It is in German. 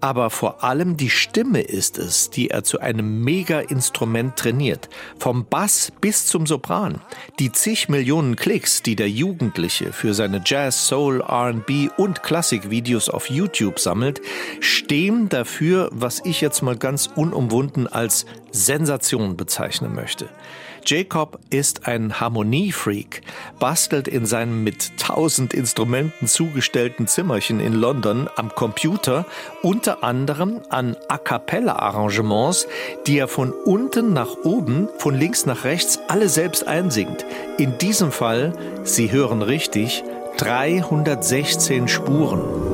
Aber vor allem die Stimme ist es, die er zu einem Mega-Instrument trainiert. Vom Bass bis zum Sopran. Die zig Millionen Klicks, die der Jugendliche für seine Jazz, Soul, R&B und Klassikvideos auf YouTube sammelt, stehen dafür, was ich jetzt mal ganz unumwunden als Sensation bezeichnen möchte. Jacob ist ein Harmoniefreak, bastelt in seinem mit 1000 Instrumenten zugestellten Zimmerchen in London am Computer unter anderem an A-cappella-Arrangements, die er von unten nach oben, von links nach rechts alle selbst einsingt. In diesem Fall, Sie hören richtig, 316 Spuren.